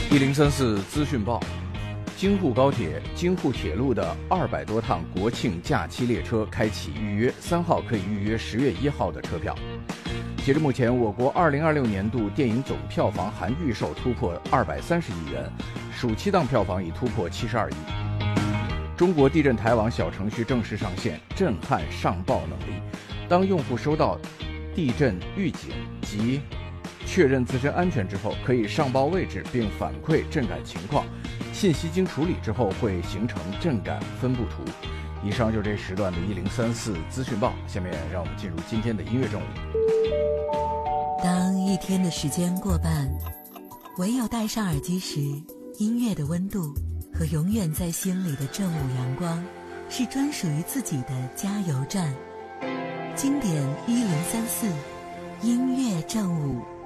1034资讯报：京沪高铁、京沪铁路的200多趟国庆假期列车开启预约，3号可以预约10月1号的车票。截至目前，我国2026年度电影总票房含预售突破230亿元，暑期档票房已突破72亿。中国地震台网小程序正式上线，震撼上报能力。当用户收到地震预警及确认自身安全之后，可以上报位置并反馈震感情况，信息经处理之后会形成震感分布图。以上就是这时段的1034资讯报，下面让我们进入今天的音乐正午。 当一天的时间过半，唯有戴上耳机时，音乐的温度和永远在心里的正午阳光，是专属于自己的加油站。经典1034，音乐正午。